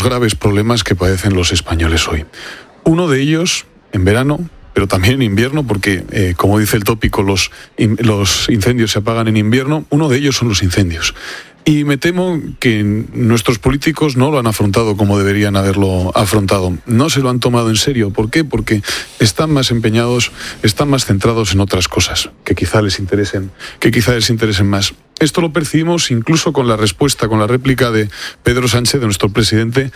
los graves problemas que padecen los españoles hoy. Uno de ellos, en verano, pero también en invierno, porque, como dice el tópico, los incendios se apagan en invierno. Uno de ellos son los incendios. Y me temo que nuestros políticos no lo han afrontado como deberían haberlo afrontado. No se lo han tomado en serio. ¿Por qué? Porque están más empeñados, están más centrados en otras cosas que quizá les interesen más. Esto lo percibimos incluso con la respuesta, con la réplica de Pedro Sánchez, de nuestro presidente,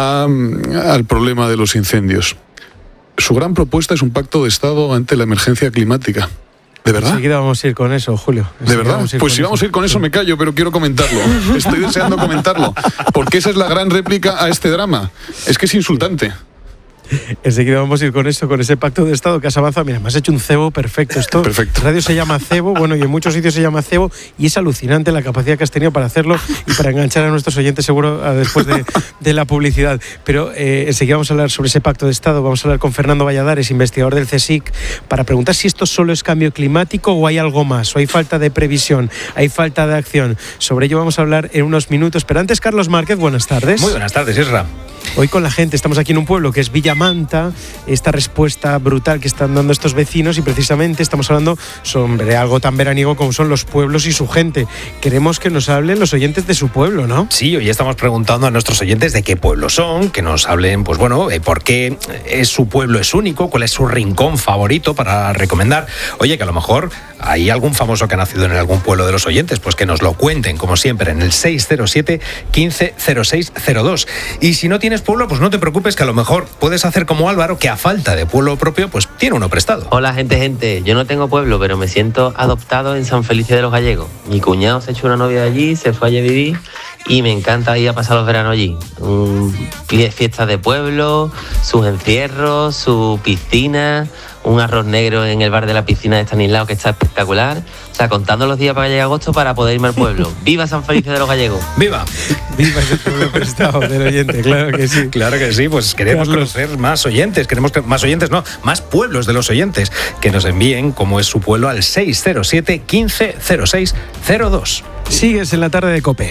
al problema de los incendios. Su gran propuesta es un pacto de Estado ante la emergencia climática. ¿De verdad? Enseguida vamos a ir con eso, Julio. ¿De verdad? Pues si vamos a ir con eso me callo, pero quiero comentarlo. Estoy deseando comentarlo. Porque esa es la gran réplica a este drama. Es que es insultante. Enseguida vamos a ir con eso, con ese pacto de Estado que has avanzado. Mira, me has hecho un cebo perfecto. Esto, perfecto. Radio se llama cebo, bueno, y en muchos sitios se llama cebo, y es alucinante la capacidad que has tenido para hacerlo y para enganchar a nuestros oyentes, seguro, después de la publicidad. Pero enseguida vamos a hablar sobre ese pacto de Estado. Vamos a hablar con Fernando Valladares, investigador del CSIC, para preguntar si esto solo es cambio climático o hay algo más, o hay falta de previsión, hay falta de acción. Sobre ello vamos a hablar en unos minutos. Pero antes, Carlos Márquez, buenas tardes. Muy buenas tardes, Isra. Hoy con la gente, estamos aquí en un pueblo que es Villamanta, esta respuesta brutal que están dando estos vecinos, y precisamente estamos hablando sobre algo tan veraniego como son los pueblos y su gente. Queremos que nos hablen los oyentes de su pueblo, ¿no? Sí, hoy estamos preguntando a nuestros oyentes de qué pueblo son, que nos hablen, pues bueno, por qué su pueblo es único, cuál es su rincón favorito para recomendar. Oye, que a lo mejor hay algún famoso que ha nacido en algún pueblo de los oyentes, pues que nos lo cuenten, como siempre, en el 607 15 06 02. Y si no tienes pueblo, pues no te preocupes, que a lo mejor puedes hacer como Álvaro, que a falta de pueblo propio, pues tiene uno prestado. Hola, gente. Yo no tengo pueblo, pero me siento adoptado en San Felice de los Gallegos. Mi cuñado se echó una novia de allí, se fue allí a vivir y me encanta ir a pasar los veranos allí. Fiestas de pueblo, sus encierros, su piscina, un arroz negro en el bar de la piscina de Estanislao que está espectacular. O sea, contando los días para que llegue agosto para poder irme al pueblo. ¡Viva San Felice de los Gallegos! ¡Viva! ¡Viva ese pueblo prestado del oyente! Claro que sí. Claro que sí, pues queremos conocer más oyentes. Más pueblos de los oyentes que nos envíen cómo es su pueblo al 607 15 06 02. Sigues en la tarde de COPE.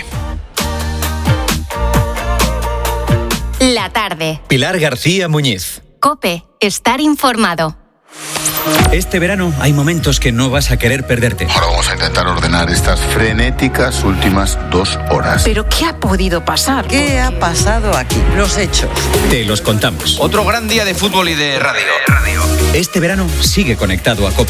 La tarde. Pilar García Muñiz. COPE. Estar informado. Este verano hay momentos que no vas a querer perderte. Ahora vamos a intentar ordenar estas frenéticas últimas 2 horas. ¿Pero qué ha podido pasar? ¿Qué ha pasado aquí? Los hechos. Te los contamos. Otro gran día de fútbol y de radio. Este verano sigue conectado a COPE.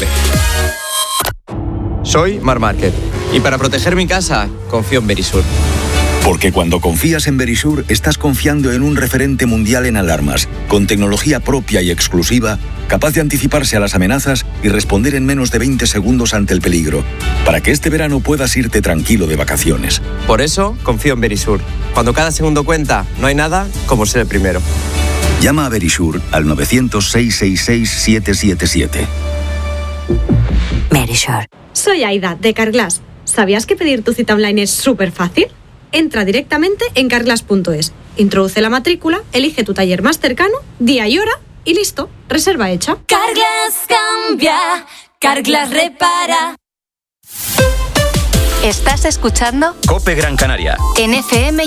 Soy Marc Márquez y para proteger mi casa confío en Verisur. Porque cuando confías en Verisur, estás confiando en un referente mundial en alarmas, con tecnología propia y exclusiva, capaz de anticiparse a las amenazas y responder en menos de 20 segundos ante el peligro, para que este verano puedas irte tranquilo de vacaciones. Por eso confío en Verisur. Cuando cada segundo cuenta, no hay nada como ser el primero. Llama a Verisur al 900-666-777. Verisur. Soy Aida, de Carglass. ¿Sabías que pedir tu cita online es súper fácil? Entra directamente en carglass.es, introduce la matrícula, elige tu taller más cercano, día y hora y listo, reserva hecha. Carglass cambia, Carglass repara. ¿Estás escuchando? COPE Gran Canaria. En FM